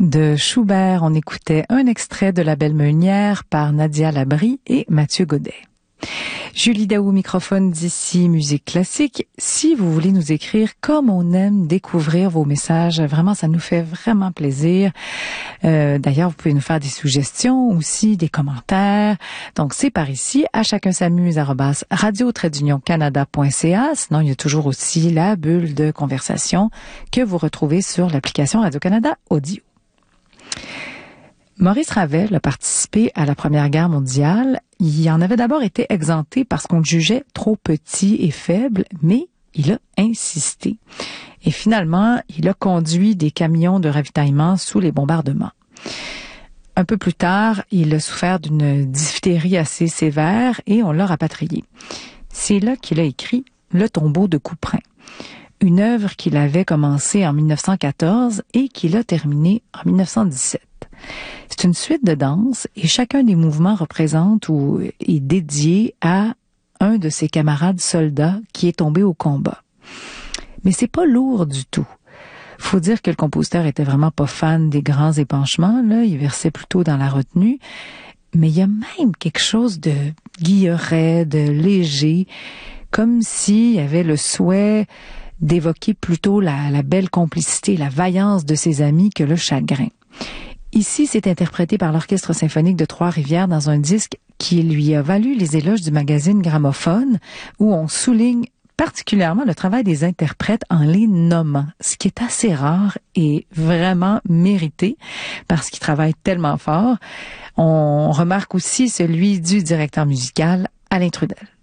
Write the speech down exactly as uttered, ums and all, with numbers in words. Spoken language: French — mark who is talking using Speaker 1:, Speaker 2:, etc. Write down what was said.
Speaker 1: De Schubert, on écoutait un extrait de La Belle Meunière par Nadia Labrie et Mathieu Godet. Julie Daou, microphone d'ici Musique Classique. Si vous voulez nous écrire, comme on aime découvrir vos messages, vraiment, ça nous fait vraiment plaisir. Euh, d'ailleurs, vous pouvez nous faire des suggestions aussi, des commentaires. Donc, c'est par ici, à chacun s'amuse, arobase radio trait d'union canada point c a. Sinon, il y a toujours aussi la bulle de conversation que vous retrouvez sur l'application Radio-Canada Audio. Maurice Ravel a participé à la Première Guerre mondiale. Il en avait d'abord été exempté parce qu'on le jugeait trop petit et faible, mais il a insisté. Et finalement, il a conduit des camions de ravitaillement sous les bombardements. Un peu plus tard, il a souffert d'une diphtérie assez sévère et on l'a rapatrié. C'est là qu'il a écrit Le tombeau de Couperin, une œuvre qu'il avait commencée en mille neuf cent quatorze et qu'il a terminée en mille neuf cent dix-sept. C'est une suite de danses et chacun des mouvements représente ou est dédié à un de ses camarades soldats qui est tombé au combat. Mais c'est pas lourd du tout. Faut dire que le compositeur était vraiment pas fan des grands épanchements, là, il versait plutôt dans la retenue. Mais il y a même quelque chose de guilleret, de léger, comme s'il y avait le souhait d'évoquer plutôt la, la belle complicité, la vaillance de ses amis que le chagrin. Ici, c'est interprété par l'Orchestre symphonique de Trois-Rivières dans un disque qui lui a valu les éloges du magazine Gramophone, où on souligne particulièrement le travail des interprètes en les nommant, ce qui est assez rare et vraiment mérité parce qu'ils travaillent tellement fort. On remarque aussi celui du directeur musical, Alain Trudel.